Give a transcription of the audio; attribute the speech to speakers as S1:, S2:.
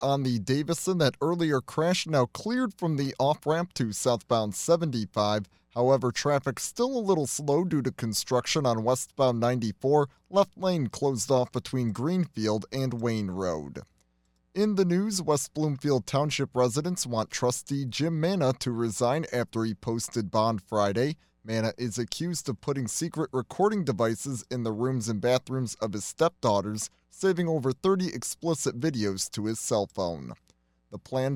S1: on the Davison that earlier crashed now cleared from the off-ramp to southbound 75. However, traffic still a little slow due to construction on westbound 94, left lane closed off between Greenfield and Wayne Road. In the news, West Bloomfield Township residents want trustee Jim Manna to resign after he posted bond Friday. Manna is accused of putting secret recording devices in the rooms and bathrooms of his stepdaughters, saving over 30 explicit videos to his cell phone. The plan